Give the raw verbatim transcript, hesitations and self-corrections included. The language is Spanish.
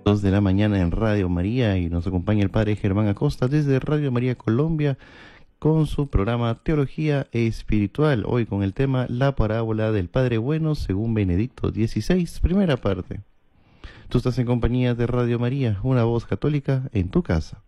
Dos de la mañana en Radio María y nos acompaña el Padre Germán Acosta desde Radio María Colombia con su programa Teología Espiritual, hoy con el tema La parábola del Padre Bueno según Benedicto dieciséis, primera parte. Tú estás en compañía de Radio María, una voz católica en tu casa.